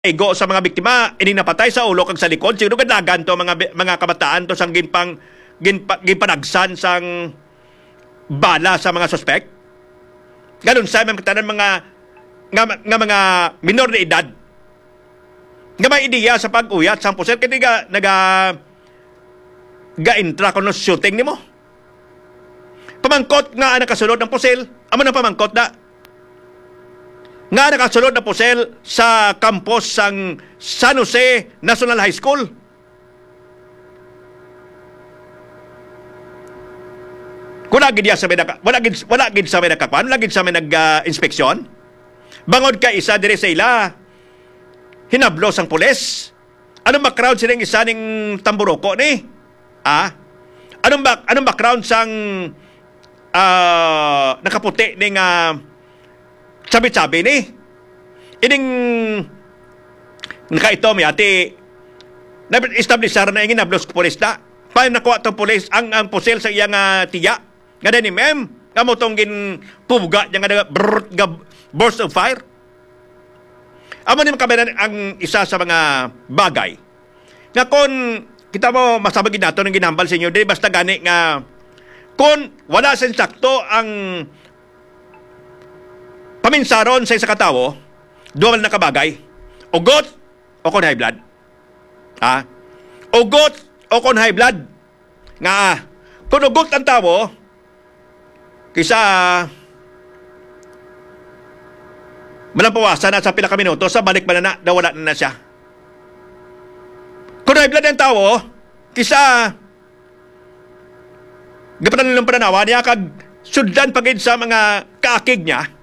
igo sa mga biktima ining napatay sa ulo kag sa likod siguro kadlagan to mga kabataan to sang ginpanagsan sang bala sa mga suspect ganun sa mga mga minor na edad nga may ideya sa pag-uyat sang pusel kaya ga-intra kuno shooting nimo pamangkot nga nakasulod ng pusel amo na pamangkot na nga nakasulod na pusel sa campus sang San Jose National High School. Wala gid sa may nakakuan, wala gid sa may nag-inspeksyon. Bangod ka isa dire sa ila, hinablos ang pulis. Anong background sining isa ning tamburoko ni? Anong background sang nakaputi ning sabi-sabi ni ining nakaito mi ati na-establishar na ingin nablos ko pulis na pa nakuha tong pulis ang pusel sa iyang tiya nga ni ma'am nga mo tong gin pubuga nga burst of fire amo ni makabanan ang isa sa mga bagay nga kon kita mo masabagin nato ng ginambal sa inyo di basta gani nga kon wala sa sakto ang paminsaron sa isa katawo, duwa na kabagay, ugot o kon high blood. Ugot o kon high blood. Nga, kung ugot ang tawo, kisa malampawasan na sa pila ka minuto, sa balik ba na wala na siya. Kung high blood ang tawo, kisa gapatan nilang pananawa niya, kag sundan pagid sa mga kaakig niya,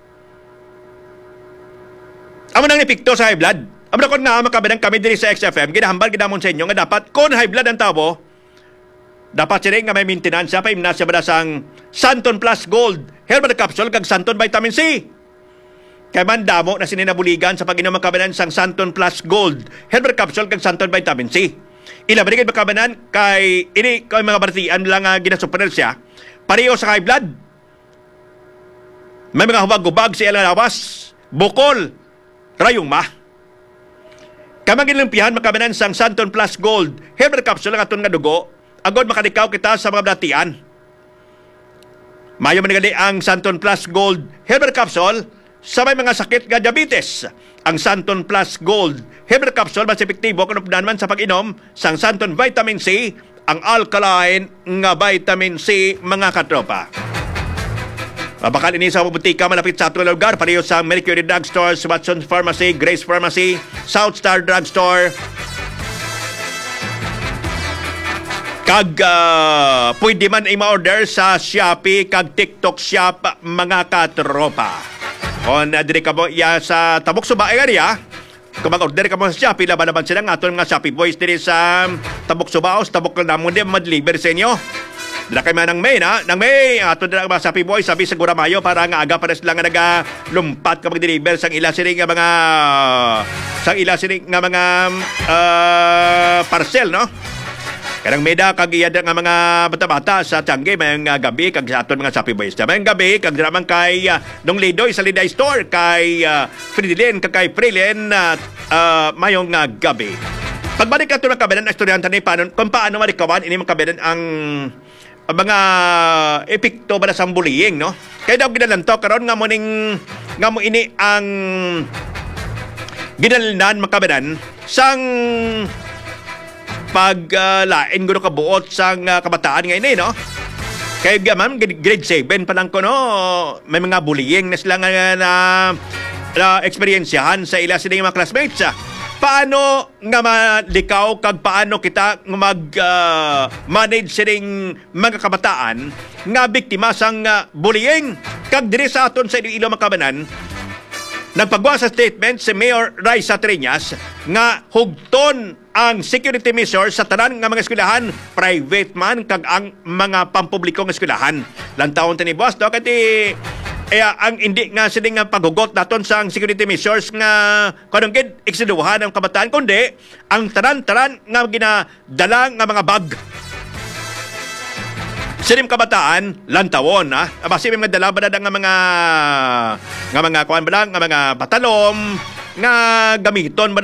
amo nang epekto sa high blood. Amo na kon nga makabedang kami diri sa XFM, ginahambal gidamon sa inyo nga dapat kon high blood ang tabo, dapat sila nga may maintenance pa imna siya bada sang Santon Plus Gold Herbal Capsule kag Santon Vitamin C. Kay man damo na sininabuligan sa pag-inom makabanan sang Santon Plus Gold Herbal Capsule kag Santon Vitamin C. Ilabi gid makabanan kay ini kay mga bartian lang ginasupport siya pareho sa high blood. May mga hubag-hubag sa ilang lawas, bukol, rayong ma. Kamang ginlimpihan makabanan sang Santon Plus Gold Herbal Capsule ang aton nga dugo agod makalikaw kita sa mga blatian. Mayo man gali ang Santon Plus Gold Herbal Capsule sa may mga sakit nga diabetes. Ang Santon Plus Gold Herbal Capsule mas epektibo kung updan man sa pag-inom sang Santon Vitamin C, ang alkaline nga vitamin C mga katropa. Bakal ini sa butika malapit sa atong lugar pareho sa Mercury Drugstore, Watson's Pharmacy, Grace Pharmacy, South Star Drugstore. Kag pwede man i-order sa Shopee kag TikTok Shop mga katropa. On dire ka mo iya sa Tabok Suba area. Kung mag-order ka mo sa Shopee, laban-laban sila ng aton nga Shopee Boys dire sa Tabok Suba o Tabok na mo di madeliver sa inyo. Dila kay man ng May na, ng May ato dira mga Shopee Boys sabi sa Guramayo para nga aga pares lang nga nagalumpat kapag deliver sang ila sining nga mga parcel no. Kanang meda kag iyada nga mga bata-bata sa Tiangge mayang gabi kag sa aton mga Shopee Boys. Mayang gabi kag diraman kay Dong Lidoy sa Liday Store kay Fridilin kay Prilin mayong gabi. Pagbalik ato ng kabanan estudyante ni kung paano marikawan ini makabanan ang mga epekto ba sa bullying no. Kaya daw ginalanto karon nga mo ini ang ginalinan makabanan sang paglain gusto kabuot sang kabataan ngayon no. Kaya gaman grade 7 pa lang ko no, may mga bullying na sila na eksperyensyahan sa ila silang mga classmates. Paano nga malikaw kag paano kita mag-manage sining mga kabataan nga biktima sang bullying kag diri sa aton sa Iloilo Makabanan. Nagpagawa sa statement si Mayor Raisa Triñas nga hugton ang security measures sa tanan nga mga eskwelahan, private man kag ang mga pampublikong eskwelahan. Lantawon tani boss do kati ang hindi nga sining paghugot naton sa security measures nga kanang gid eksiduhan ang kabataan kundi ang tanan-tanan nga ginadala nga mga bag. Sinim kabataan lantawon basi may mga dala ba nga mga kuan ba lang nga mga batalom nga gamiton